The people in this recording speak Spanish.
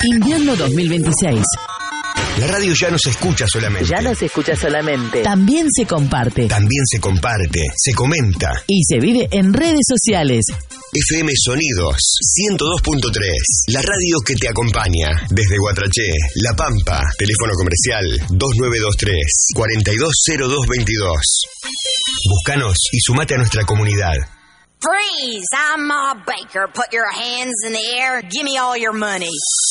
Invierno 2026. La radio ya no se escucha solamente. Ya no se escucha solamente. También se comparte. También se comparte, se comenta. Y se vive en redes sociales. FM Sonidos 102.3. La radio que te acompaña. Desde Guatraché, La Pampa. Teléfono comercial 2923 420222. Búscanos y sumate a nuestra comunidad. Freeze! I'm Ma Baker. Put your hands in the air. Give me all your money.